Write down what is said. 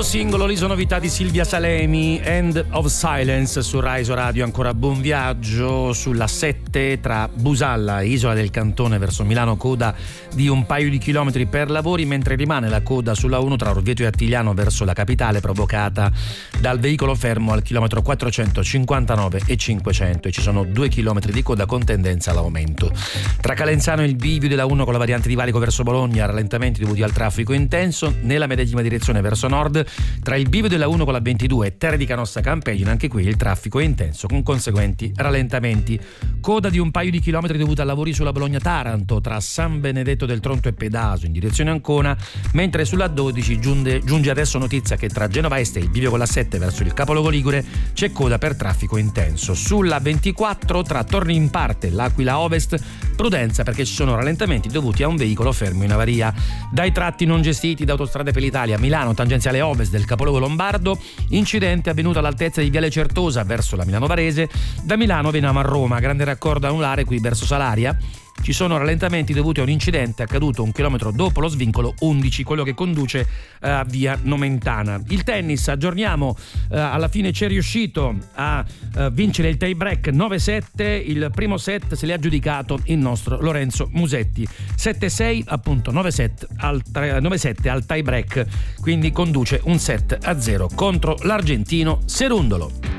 singolo, l'ISO novità di Silvia Salemi, End of Silence su Rai Radio. Ancora buon viaggio sulla 7 tra Busalla e Isola del Cantone verso Milano, coda di un paio di chilometri per lavori, mentre rimane la coda sulla 1 tra Orvieto e Attigliano verso la capitale, provocata dal veicolo fermo al chilometro 459 e 500, e ci sono 2 chilometri di coda con tendenza all'aumento. Tra Calenzano e il bivio della 1 con la variante di Valico verso Bologna, rallentamenti dovuti al traffico intenso. Nella medesima direzione verso nord, tra il bivio della 1 con la 22 e Terre di Canossa Campegna, anche qui il traffico è intenso con conseguenti rallentamenti. Coda di un paio di chilometri dovuta a lavori sulla Bologna-Taranto tra San Benedetto del Tronto e Pedaso in direzione Ancona, mentre sulla 12 giunge adesso notizia che tra Genova Est e il bivio con la 7 verso il capoluogo ligure c'è coda per traffico intenso. Sulla 24 tra Torri in Parte e l'Aquila Ovest, prudenza perché ci sono rallentamenti dovuti a un veicolo fermo in avaria. Dai tratti non gestiti da Autostrade per l'Italia, Milano tangenziale ovest del capoluogo lombardo, incidente avvenuto all'altezza di Viale Certosa verso la Milano Varese. Da Milano veniamo a Roma, grande raccordo anulare qui verso Salaria. Ci sono rallentamenti dovuti a un incidente accaduto 1 chilometro dopo lo svincolo 11, quello che conduce a via Nomentana. Il tennis, aggiorniamo, alla fine c'è riuscito a vincere il tie break 9-7, il primo set se l'è aggiudicato il nostro Lorenzo Musetti, 7-6 appunto, 9-7 al tie break, quindi conduce 1-0 contro l'argentino Cerundolo.